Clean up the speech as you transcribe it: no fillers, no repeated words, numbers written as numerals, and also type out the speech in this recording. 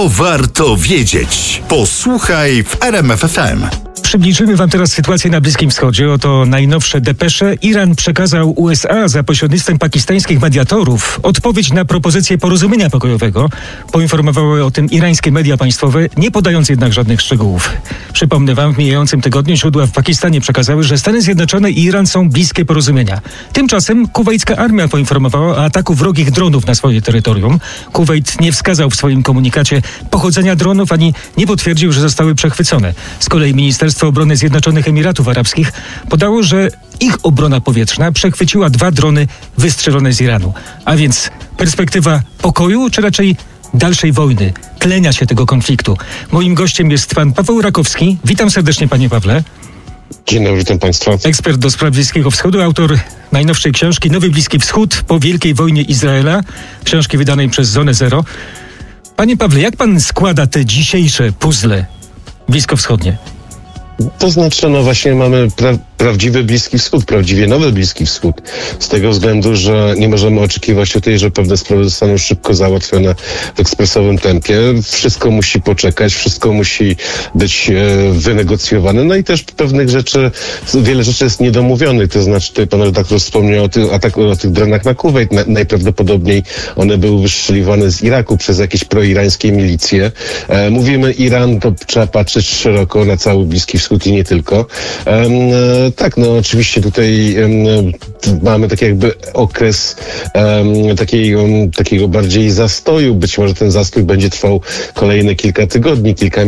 To warto wiedzieć. Posłuchaj w RMF FM. Przybliżymy wam teraz sytuację na Bliskim Wschodzie. Oto najnowsze depesze. Iran przekazał USA za pośrednictwem pakistańskich mediatorów odpowiedź na propozycję porozumienia pokojowego. Poinformowały o tym irańskie media państwowe, nie podając jednak żadnych szczegółów. Przypomnę wam, w mijającym tygodniu źródła w Pakistanie przekazały, że Stany Zjednoczone i Iran są bliskie porozumienia. Tymczasem kuwejcka armia poinformowała o ataku wrogich dronów na swoje terytorium. Kuwejt nie wskazał w swoim komunikacie pochodzenia dronów, ani nie potwierdził, że zostały przechwycone. Z kolei Ministerstwo Obrony Zjednoczonych Emiratów Arabskich podało, że ich obrona powietrzna przechwyciła 2 drony wystrzelone z Iranu. A więc perspektywa pokoju, czy raczej dalszej wojny, tlenia się tego konfliktu? Moim gościem jest pan Paweł Rakowski. Witam serdecznie, panie Pawle. Dzień dobry, witam państwa. Ekspert do spraw Bliskiego Wschodu, autor najnowszej książki Nowy Bliski Wschód po Wielkiej Wojnie Izraela, książki wydanej przez Zonę Zero. Panie Pawle, jak pan składa te dzisiejsze puzzle bliskowschodnie? To znaczy, właśnie mamy prawdziwy Bliski Wschód, prawdziwie nowy Bliski Wschód. Z tego względu, że nie możemy oczekiwać tutaj, że pewne sprawy zostaną szybko załatwione w ekspresowym tempie. Wszystko musi poczekać, wszystko musi być wynegocjowane. No i też pewnych rzeczy, wiele rzeczy jest niedomówionych. To znaczy, tutaj pan redaktor wspomniał o tych dronach na Kuwejt. Najprawdopodobniej one były wystrzeliwane z Iraku przez jakieś proirańskie milicje. Mówimy Iran, to trzeba patrzeć szeroko na cały Bliski Wschód i nie tylko. Tak, oczywiście tutaj mamy taki jakby okres takiego bardziej zastoju. Być może ten zastój będzie trwał kolejne kilka tygodni, kilka